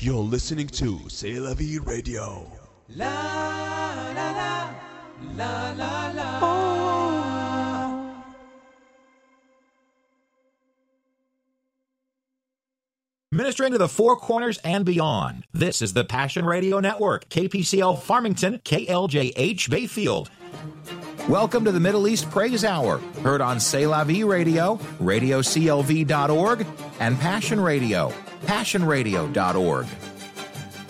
You're listening to C'est La Vie Radio. La la la la la la. Oh. Ministering to the Four Corners and beyond. This is the Passion Radio Network, KPCL Farmington, KLJH Bayfield. Welcome to the Middle East Praise Hour, heard on C'est La Vie Radio, radioclv.org, and Passion Radio, passionradio.org.